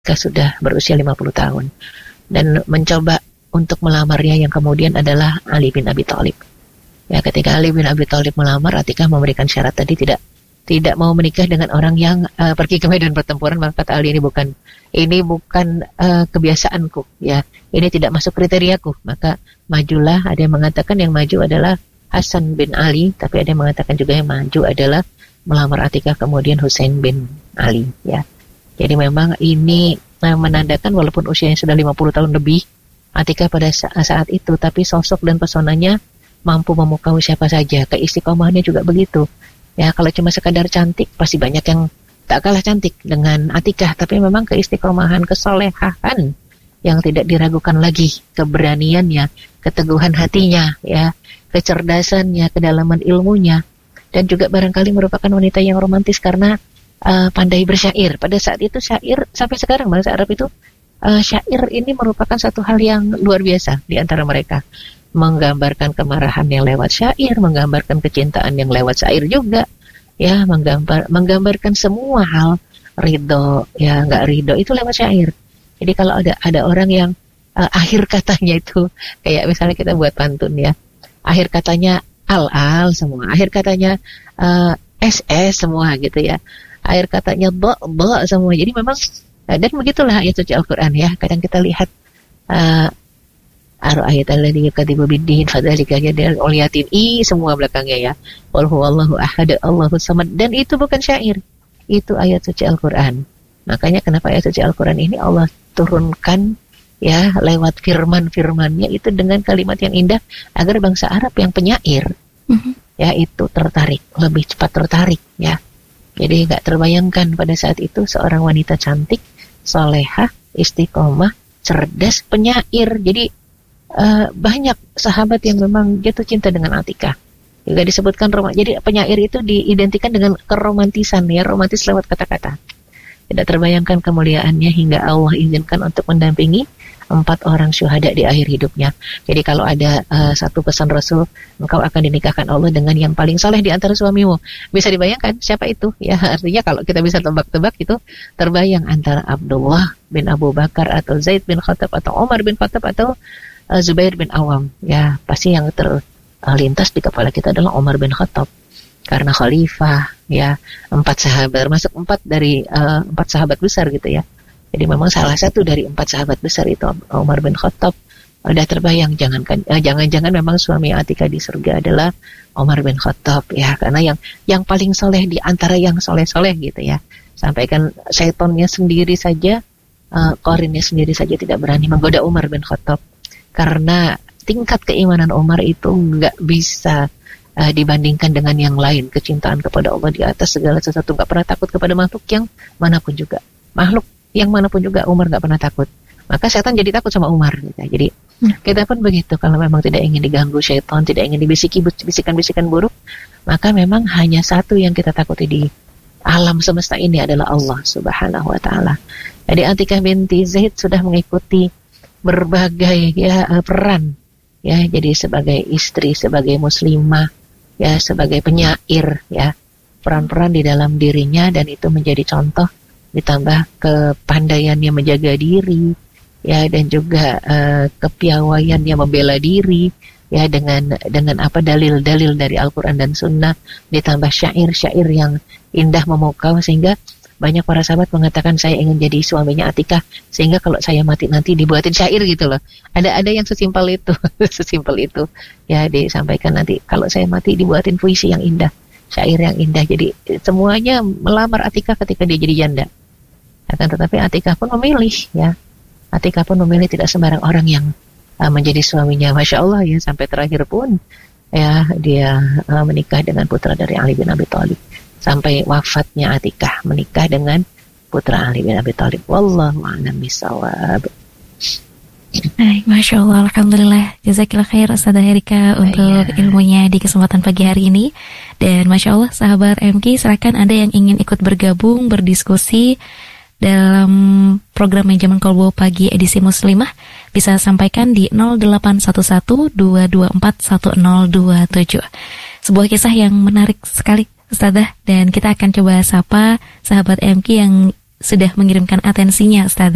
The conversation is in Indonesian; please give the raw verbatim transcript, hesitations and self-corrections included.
sudah berusia lima puluh tahun dan mencoba untuk melamarnya yang kemudian adalah Ali bin Abi Thalib. Ya, ketika Ali bin Abi Thalib melamar, Atikah memberikan syarat tadi tidak tidak mau menikah dengan orang yang uh, pergi ke medan pertempuran. Maka kata Ali, ini bukan ini bukan uh, kebiasaanku, ya, ini tidak masuk kriteriaku. Maka majulah. Ada yang mengatakan yang maju adalah Hasan bin Ali, tapi ada yang mengatakan juga yang maju adalah melamar Atikah kemudian Husain bin Ali, ya. Jadi memang ini uh, menandakan walaupun usianya sudah lima puluh tahun lebih Atikah pada saat itu, tapi sosok dan pesonanya mampu memukau siapa saja. Keistiqomahannya juga begitu. Ya, kalau cuma sekadar cantik, pasti banyak yang tak kalah cantik dengan Atikah. Tapi memang keistiqomahan, kesolehan yang tidak diragukan lagi, keberaniannya, keteguhan hatinya, ya, kecerdasannya, kedalaman ilmunya, dan juga barangkali merupakan wanita yang romantis karena uh, pandai bersyair. Pada saat itu syair, sampai sekarang bahasa Arab itu Uh, syair ini merupakan satu hal yang luar biasa di antara mereka. Menggambarkan kemarahan yang lewat syair, menggambarkan kecintaan yang lewat syair juga, ya, menggambar menggambarkan semua hal, ridho, ya, nggak ridho itu lewat syair. Jadi kalau ada ada orang yang uh, akhir katanya itu kayak misalnya kita buat pantun, ya, akhir katanya al-al semua, akhir katanya uh, es-es semua gitu, ya, akhir katanya bo-bo semua. Jadi memang dan begitulah ayat suci Al-Quran, ya. Kadang kita lihat ar-ayat alladzi yukadibu bid-din fadzalika yadul ulyatin i semua belakangnya, ya. Qul huwallahu ahad Allahus samad, dan itu bukan syair. Itu ayat suci Al-Quran. Makanya kenapa ayat suci Al-Quran ini Allah turunkan, ya, lewat firman-firmannya itu dengan kalimat yang indah agar bangsa Arab yang penyair, mm-hmm. ya, itu tertarik, lebih cepat tertarik, ya. Jadi gak terbayangkan pada saat itu seorang wanita cantik, solehah, istiqomah, cerdas, penyair. Jadi uh, banyak sahabat yang memang jatuh cinta dengan Atikah. Juga disebutkan rom- jadi penyair itu diidentikan dengan keromantisan, ya, romantis lewat kata-kata. Tidak terbayangkan kemuliaannya hingga Allah izinkan untuk mendampingi empat orang syuhada di akhir hidupnya. Jadi kalau ada uh, satu pesan Rasul, engkau akan dinikahkan Allah dengan yang paling soleh di antara suamimu. Bisa dibayangkan siapa itu? Ya, artinya kalau kita bisa tebak-tebak itu terbayang antara Abdullah bin Abu Bakar atau Zaid bin Khattab atau Umar bin Khattab atau uh, Zubair bin Awam. Ya, pasti yang terlintas di kepala kita adalah Umar bin Khattab. Karena khalifah, ya, empat sahabat, termasuk empat dari uh, empat sahabat besar gitu, ya. Jadi memang salah satu dari empat sahabat besar itu Umar bin Khattab. Udah terbayang, jangankan eh, jangan-jangan memang suami Atikah di surga adalah Umar bin Khattab, ya, karena yang yang paling soleh di antara yang soleh-soleh gitu, ya. Sampaikan syaitonnya sendiri saja, uh, korinnya sendiri saja tidak berani menggoda Umar bin Khattab karena tingkat keimanan Umar itu nggak bisa uh, dibandingkan dengan yang lain. Kecintaan kepada Allah di atas segala sesuatu, nggak pernah takut kepada makhluk yang manapun juga. Makhluk yang manapun juga Umar gak pernah takut. Maka setan jadi takut sama Umar gitu. Jadi hmm. kita pun begitu. Kalau memang tidak ingin diganggu setan, tidak ingin dibisiki bisikan-bisikan buruk, maka memang hanya satu yang kita takuti di alam semesta ini adalah Allah Subhanahu wa ta'ala. Jadi Atikah binti Zaid sudah mengikuti berbagai, ya, peran, ya, jadi sebagai istri, sebagai muslimah, ya, sebagai penyair, ya, peran-peran di dalam dirinya, dan itu menjadi contoh, ditambah kepandaiannya menjaga diri, ya, dan juga uh, kepiawaiannya membela diri, ya, dengan dengan apa dalil-dalil dari Al-Quran dan Sunnah, ditambah syair-syair yang indah memukau, sehingga banyak para sahabat mengatakan saya ingin jadi suaminya Atikah, sehingga kalau saya mati nanti dibuatin syair gitu loh. Ada ada yang sesimpel itu, sesimpel itu, ya, disampaikan nanti kalau saya mati dibuatin puisi yang indah, syair yang indah. Jadi semuanya melamar Atikah ketika dia jadi janda. Akan tetapi Atikah pun memilih, ya. Atikah pun memilih, tidak sembarang orang yang uh, menjadi suaminya. Masya Allah, ya, sampai terakhir pun, ya, dia uh, menikah dengan putra dari Ali bin Abi Thalib. Sampai wafatnya Atikah menikah dengan putra Ali bin Abi Thalib. Wallahu a'lam bishawab. Baik, Masya Allah, Alhamdulillah. Jazakillah khair Ustazah Herika untuk ya. ilmunya di kesempatan pagi hari ini. Dan Masya Allah, sahabat M K, silakan Anda yang ingin ikut bergabung, berdiskusi dalam program Manajemen Kolbu Pagi edisi Muslimah, bisa sampaikan di nol delapan satu satu dua dua empat satu nol dua tujuh. Sebuah kisah yang menarik sekali, Ustazah, dan kita akan coba sapa sahabat M K yang sudah mengirimkan atensinya, Ustazah.